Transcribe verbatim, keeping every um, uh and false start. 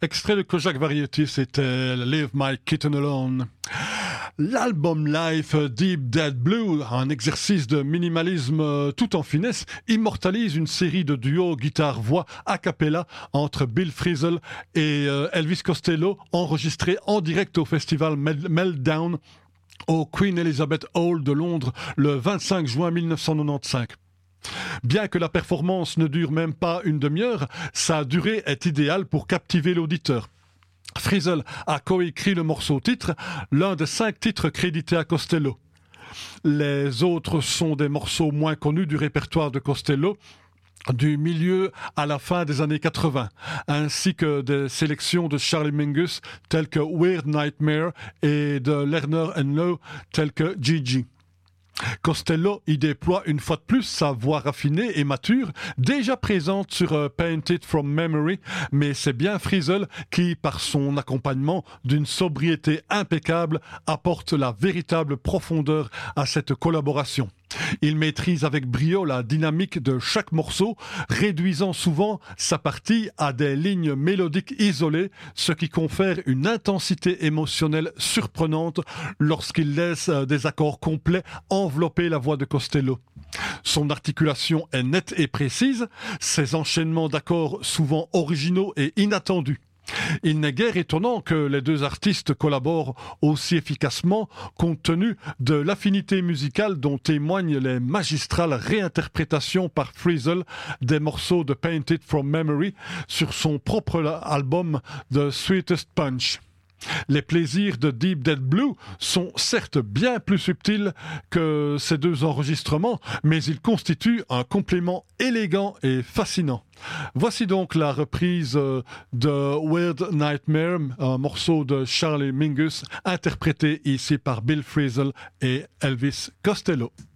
Extrait de Kojak Variety, c'était Leave My Kitten Alone. L'album live Deep Dead Blue, un exercice de minimalisme tout en finesse, immortalise une série de duos guitare-voix a cappella entre Bill Frisell et Elvis Costello, enregistrés en direct au festival Meltdown au Queen Elizabeth Hall de Londres le vingt-cinq juin mille neuf cent quatre-vingt-quinze. Bien que la performance ne dure même pas une demi-heure, sa durée est idéale pour captiver l'auditeur. Frisell a coécrit le morceau titre, l'un des cinq titres crédités à Costello. Les autres sont des morceaux moins connus du répertoire de Costello, du milieu à la fin des années quatre-vingts, ainsi que des sélections de Charlie Mingus telles que Weird Nightmare et de Lerner and Lowe telles que Gigi. Costello y déploie une fois de plus sa voix raffinée et mature, déjà présente sur uh, Painted from Memory, mais c'est bien Frisell qui, par son accompagnement d'une sobriété impeccable, apporte la véritable profondeur à cette collaboration. Il maîtrise avec brio la dynamique de chaque morceau, réduisant souvent sa partie à des lignes mélodiques isolées, ce qui confère une intensité émotionnelle surprenante lorsqu'il laisse des accords complets envelopper la voix de Costello. Son articulation est nette et précise, ses enchaînements d'accords souvent originaux et inattendus. Il n'est guère étonnant que les deux artistes collaborent aussi efficacement compte tenu de l'affinité musicale dont témoignent les magistrales réinterprétations par Frisell des morceaux de Painted from Memory sur son propre album The Sweetest Punch. Les plaisirs de Deep Dead Blue sont certes bien plus subtils que ces deux enregistrements, mais ils constituent un complément élégant et fascinant. Voici donc la reprise de Weird Nightmare, un morceau de Charlie Mingus, interprété ici par Bill Frisell et Elvis Costello.